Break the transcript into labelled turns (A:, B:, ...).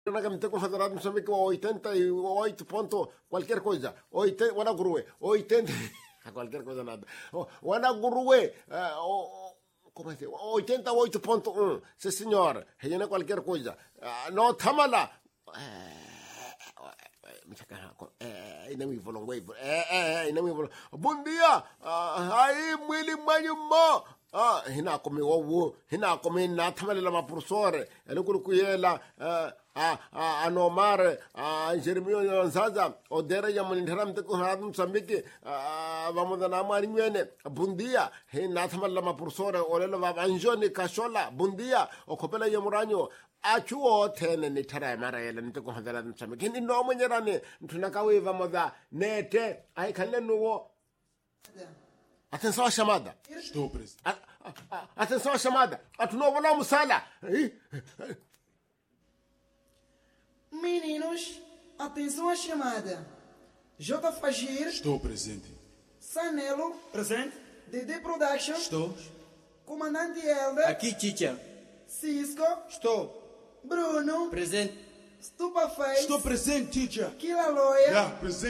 A: Comité Confederado de Moçambique, 88 ponto qualquer coisa. 80, Wanagurue, 80, qualquer coisa nada. Wanagurue, como é que é? 88.1. Sim, senhor. Regina qualquer coisa. No, Tamala. Bom dia. Aí, mwili mwanyu mo. Hina kome wawo, hina kome na tamale la maprosore. Elukuru kuyela anomar Jeremio Nzaza odere ya mlindaram te ko hadum Mozambique vamos na amari ngene. Bom dia. Hina tamale la maprosore olelo va anjoni kashola. Bom dia. Okopela ya muranyo. Achuo tene ni tara mara yele niteko hadara Mozambique. Hindi no mwenyerane tunakawe vamoda nete ai kaleno wo. Atenção à chamada.
B: Estou, presidente.
A: Atenção à chamada. Atunou lá musala.
C: Meninos, atenção à chamada. J. Fagir.
B: Estou, presidente.
C: Sanelo.
D: Presente.
C: DD Production.
B: Estou.
C: Comandante Helder.
D: Aqui, Chicha.
C: Cisco.
D: Estou.
C: Bruno.
D: Presente.
C: Stupaface.
B: Estou presente, teacher.
C: Kila Lawyer.
B: Presente.